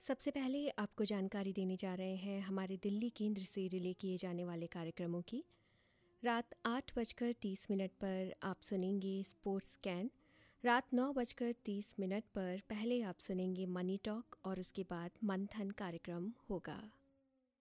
सबसे पहले आपको जानकारी देने जा रहे हैं हमारे दिल्ली केंद्र से रिले किए जाने वाले कार्यक्रमों की। रात 8:30 पर आप सुनेंगे स्पोर्ट्स स्कैन। रात 9:30 पर पहले आप सुनेंगे मनी टॉक और उसके बाद मंथन कार्यक्रम होगा।